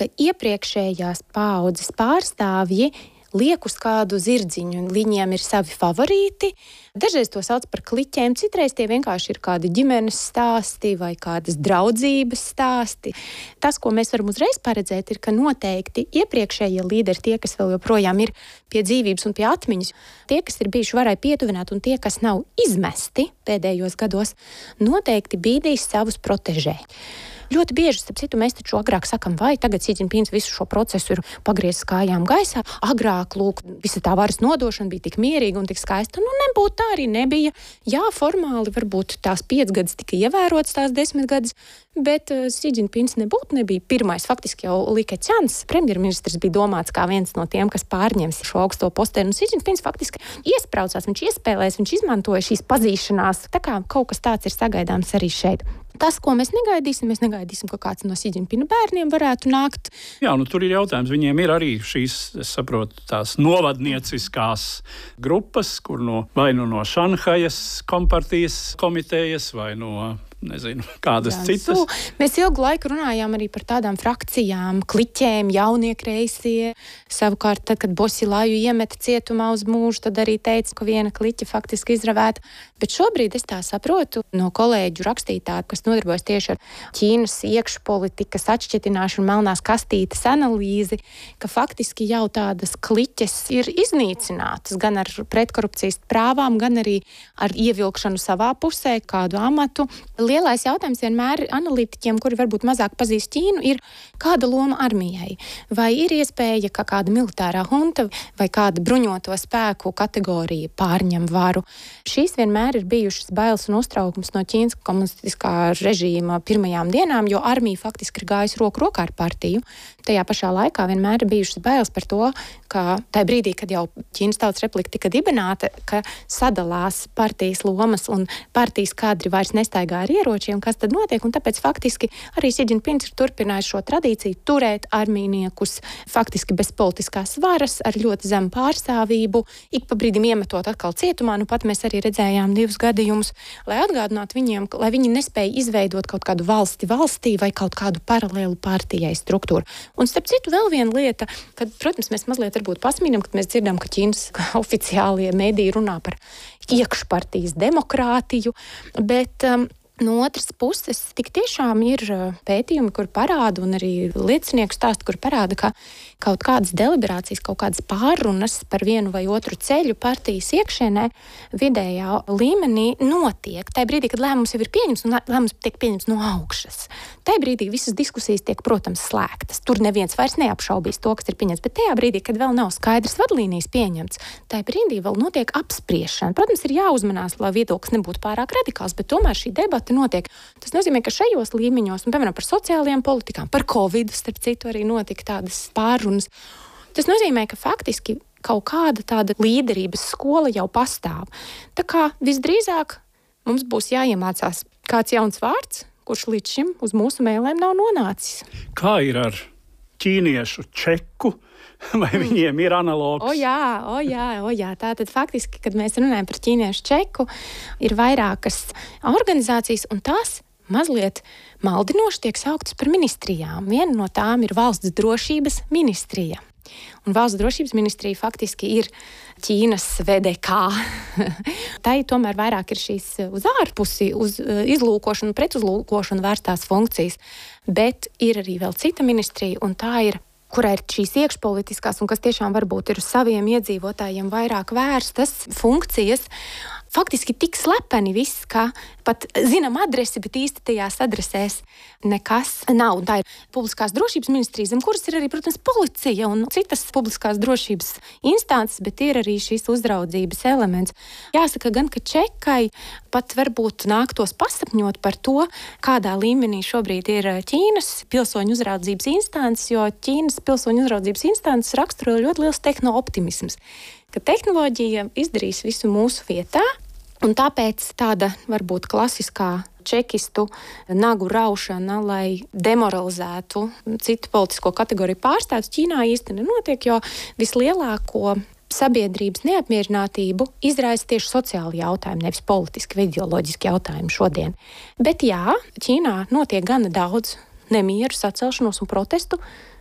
ka iepriekšējās paaudzes pārstāvji liek uz kādu zirdziņu, un viņiem ir savi favorīti. Dažreiz to sauc par kliķiem, citreiz tie vienkārši ir kādi ģimenes stāsti vai kādas draudzības stāsti. Tas, ko mēs varam uzreiz paredzēt, ir, ka noteikti iepriekšējie līderi, tie, kas vēl joprojām ir pie dzīvības un pie atmiņas, tie, kas ir bijuši varai pietuvināti un tie, kas nav izmesti pēdējos gados, noteikti bīdīs savus protežē. Ļoti bieži, starp citu, mēs taču agrāk sakam, vai tagad Si Dzinpins visu šo procesu ir pagriezis kājām gaisā. Agrāk, lūk, visa tā varas nodošana bija tik mierīga un tik skaista. Nebūtu tā arī nebija. Jā, formāli varbūt tās 5 gadus tika ievērotas tās 10 gadus, bet Si Dzinpins nebija pirmais. Faktiski jau Li Keqians, premjerministrs, bija domāts kā viens no tiem, kas pārņems šo augsto posteni. Un Si Dzinpins faktiski iespraucās, viņš iespēlēs, viņš izmantoja šīs pazīšanās. Tā kā kaut kas tāds ir sagaidāms arī šeit. Tas, ko mēs negaidīsim, ka kāds no Si Dzinpina bērniem varētu nākt. Jā, tur ir jautājums. Viņiem ir arī šīs, es saprotu, tās novadnieciskās grupas, kur vai no Šanhajas kompartijas komitejas vai no kādas citas. Mēs ilgu laiku runājām arī par tādām frakcijām, kliķēm, jaunie kreisie. Savukārt, tad, kad Bosilaju iemeta cietumā uz mūžu, tad arī teica, ka viena kliķa faktiski izravēta. Bet šobrīd es tā saprotu no kolēģu rakstītāju, kas nodarbojas tieši ar Ķīnas iekšpolitikas atšķetināšanu, melnās kastītes analīzi, ka faktiski jau tādas kliķes ir iznīcinātas gan ar pretkorupcijas prāvām, gan arī ar ievilkšanu savā pusē, kādu amatu. Lielais jautājums vienmēr analītiķiem, kuri varbūt mazāk pazīst Ķīnu, ir kāda loma armijai? Vai ir iespēja, ka kāda militārā hunta vai kāda bruņoto spēku kategorija pārņem varu? Šīs vienmēr ir bijušas bailes un uztraukums no Ķīnas komunistiskā režīma pirmajām dienām, jo armija faktiski ir gājusi roku rokā ar partiju. Tajā pašā laikā vienmēr ir bijušas bailes par to, ka tajā brīdī, kad jau Ķīnas Tautas Republika tika dibināta, ka sadalās partijas lomas un partijas kadri vairs nestaigā ar ieročiem, kas tad notiek, un tāpēc faktiski arī Si Dzinpins ir turpinājis šo tradīciju turēt armijniekus faktiski bez politiskās varas, ar ļoti zemu pārstāvību, ik pa brīdim iemetot atkal cietumā, pat mēs arī redzējām 2 gadījumus, lai atgādinātu viņiem, lai viņi nespēja izveidot kaut kādu valstī vai kaut kādu paralēlu partijai struktūru. Un starp citu vēl viena lieta, kad, protams, mēs mazliet varbūt pasmīnam, kad mēs dzirdam, ka Ķīnas oficiālie mediji runā par iekšpartijas demokrātiju, bet no otras puses, tik tiešām ir pētījumi, kur parāda, un arī liecinieku stāsti, kur parāda, ka kaut kādas deliberācijas, kaut kādas pārrunas par vienu vai otru ceļu partijas iekšienē vidējā līmenī notiek. Tajā brīdī, kad lēmums jau ir pieņemts, un lēmums tiek pieņemts no augšas. Tajā brīdī visas diskusijas tiek, protams, slēgtas. Tur neviens vairs neapšaubīs to, kas ir pieņemts, bet tajā brīdī, kad vēl nav skaidrs vadlīnijas pieņemts, tajā brīdī vēl notiek apspriešana. Protams, ir jāuzmanās, lai viedoklis nebūtu pārāk radikāls, bet tomēr šī debata notiek. Tas nozīmē, ka šajos līmeņos, piemēram, par sociālajām politikām, par Covid, starp citu, arī notika tādas pārunas. Tas nozīmē, ka faktiski kaut kāda tāda līderības skola jau pastāv. Tā kā visdrīzāk mums būs jāiemācās kāds jauns vārds, kurš līdz šim uz mūsu mēlēm nav nonācis. Kā ir ar ķīniešu čeku? Vai viņiem ir analogs? O jā. Tātad faktiski, kad mēs runājam par ķīniešu čeku, ir vairākas organizācijas, un tās mazliet maldinoši tiek sauktas par ministrijām. Viena no tām ir Valsts drošības ministrija. Un Valsts drošības ministrija faktiski ir Ķīnas VDK. Tai tomēr vairāk ir šīs uz ārpusi, uz izlūkošanu, pretuzlūkošanu vērstās funkcijas. Bet ir arī vēl cita ministrija, un tā ir, kurā ir šīs iekšpolitiskās un kas tiešām varbūt ir uz saviem iedzīvotājiem vairāk vērstas funkcijas, faktiski tik slepeni viss, ka pat zinām adresi, bet īsti tajās adresēs nekas nav. Tā ir publiskās drošības ministrija, zem kuras ir arī, protams, policija un citas publiskās drošības instances, bet ir arī šīs uzraudzības elements. Jāsaka gan, ka čekai pat varbūt nāktos pasapņot par to, kādā līmenī šobrīd ir Ķīnas pilsoņu uzraudzības instances, jo Ķīnas pilsoņu uzraudzības instances raksturo ļoti liels tehnooptimisms, ka tehnoloģija izdarīs visu mūsu vietā, un tāpēc tāda varbūt klasiskā čekistu nagu raušana, lai demoralizētu citu politisko kategoriju pārstāvjus, Ķīnā īsti nenotiek, jo vislielāko sabiedrības neapmierinātību izraisa tieši sociāli jautājumi, nevis politiski vai ideoloģiski jautājumi šodien. Bet jā, Ķīnā notiek gana daudz nemieru, sacelšanos un protestu,